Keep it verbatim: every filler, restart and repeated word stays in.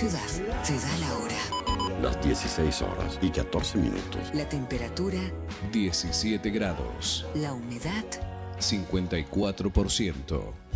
ciudad te da la hora. Las dieciséis horas y catorce minutos. La temperatura, diecisiete grados. la humedad, cincuenta y cuatro por ciento.